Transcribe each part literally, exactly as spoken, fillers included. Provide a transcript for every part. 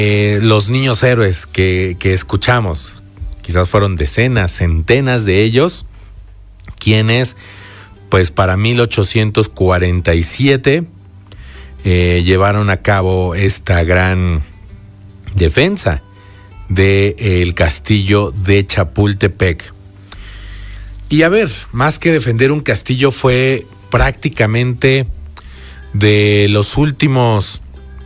Eh, los niños héroes que, que escuchamos, quizás fueron decenas, centenas de ellos, quienes, pues para mil ochocientos cuarenta y siete, eh, llevaron a cabo esta gran defensa del castillo de Chapultepec. Y a ver, más que defender un castillo, fue prácticamente de los últimos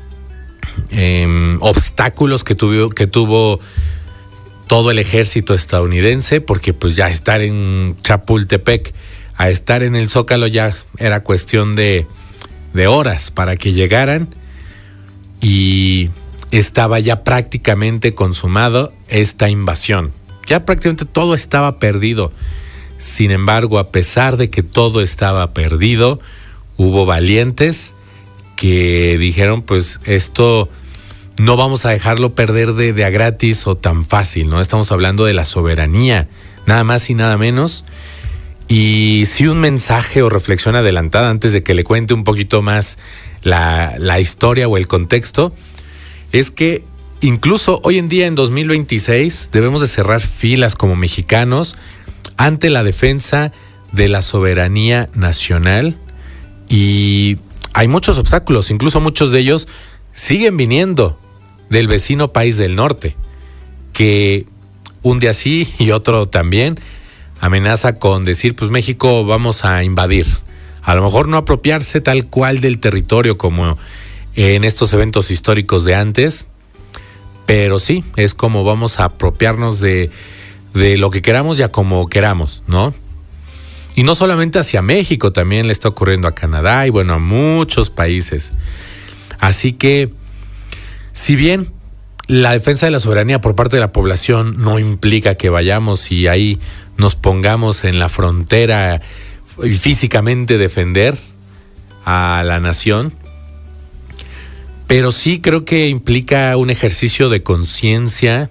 eh, obstáculos que tuvo, que tuvo todo el ejército estadounidense, porque pues ya estar en Chapultepec a estar en el Zócalo ya era cuestión de, de horas para que llegaran, y estaba ya prácticamente consumado esta invasión. Ya prácticamente todo estaba perdido. Sin embargo, a pesar de que todo estaba perdido, hubo valientes que dijeron, pues esto no vamos a dejarlo perder de, de a gratis o tan fácil, ¿no? Estamos hablando de la soberanía, nada más y nada menos. Y sí, un mensaje o reflexión adelantada antes de que le cuente un poquito más la, la historia o el contexto, es que incluso hoy en día, en dos mil veintiséis, debemos de cerrar filas como mexicanos ante la defensa de la soberanía nacional. Y hay muchos obstáculos, incluso muchos de ellos siguen viniendo del vecino país del norte, que un día sí y otro también amenaza con decir, pues México vamos a invadir. A lo mejor no apropiarse tal cual del territorio como en estos eventos históricos de antes, pero sí, es como vamos a apropiarnos de, de lo que queramos y a como queramos, ¿no? Y no solamente hacia México, también le está ocurriendo a Canadá y bueno, a muchos países. Así que, si bien la defensa de la soberanía por parte de la población no implica que vayamos y ahí nos pongamos en la frontera y físicamente defender a la nación, pero sí creo que implica un ejercicio de conciencia,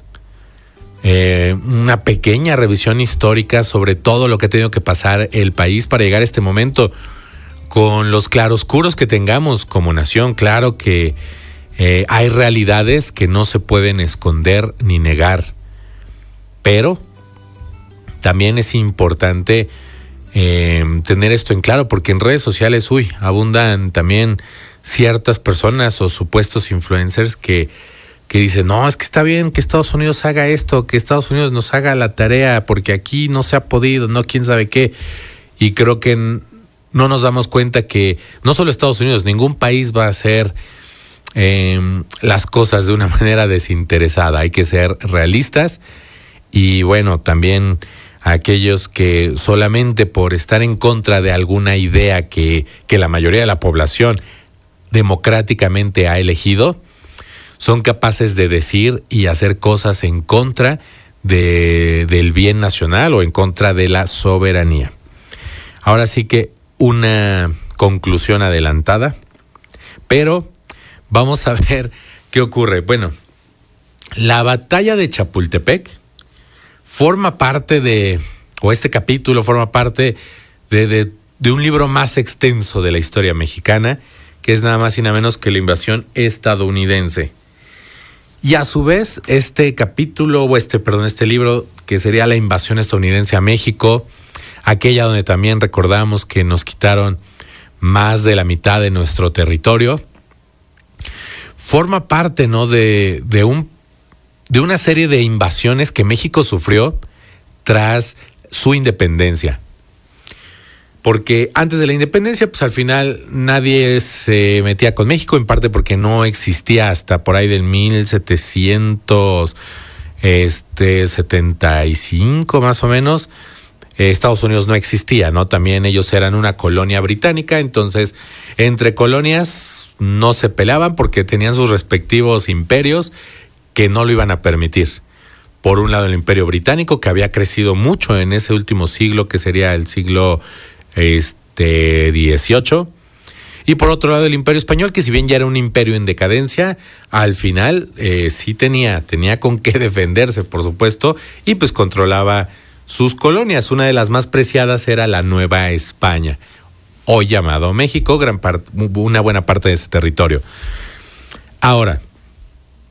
eh, una pequeña revisión histórica sobre todo lo que ha tenido que pasar el país para llegar a este momento, con los claroscuros que tengamos como nación. Claro que eh, hay realidades que no se pueden esconder ni negar, pero también es importante eh, tener esto en claro, porque en redes sociales, uy, abundan también ciertas personas o supuestos influencers que, que dicen, no, es que está bien que Estados Unidos haga esto, que Estados Unidos nos haga la tarea, porque aquí no se ha podido, no quién sabe qué. Y creo que no nos damos cuenta que no solo Estados Unidos, ningún país va a hacer eh, las cosas de una manera desinteresada. Hay que ser realistas y bueno, también aquellos que solamente por estar en contra de alguna idea que, que la mayoría de la población democráticamente ha elegido, son capaces de decir y hacer cosas en contra de, del bien nacional o en contra de la soberanía. Ahora sí que una conclusión adelantada, pero vamos a ver qué ocurre. Bueno, la batalla de Chapultepec forma parte de, o este capítulo forma parte de, de, de un libro más extenso de la historia mexicana, que es nada más y nada menos que la invasión estadounidense. Y a su vez, este capítulo, o este, perdón, este libro, que sería la invasión estadounidense a México, aquella donde también recordamos que nos quitaron más de la mitad de nuestro territorio, forma parte, ¿no?, de, de, un, de una serie de invasiones que México sufrió tras su independencia. Porque antes de la independencia, pues al final nadie se metía con México, en parte porque no existía hasta por ahí del mil setecientos setenta y cinco más o menos. Eh, Estados Unidos no existía, ¿no? También ellos eran una colonia británica, entonces entre colonias no se peleaban porque tenían sus respectivos imperios que no lo iban a permitir. Por un lado el imperio británico, que había crecido mucho en ese último siglo, que sería el siglo este dieciocho, y por otro lado el imperio español, que si bien ya era un imperio en decadencia, al final eh, sí tenía, tenía con qué defenderse, por supuesto, y pues controlaba sus colonias. Una de las más preciadas era la Nueva España, hoy llamado México, gran parte, una buena parte de ese territorio. Ahora,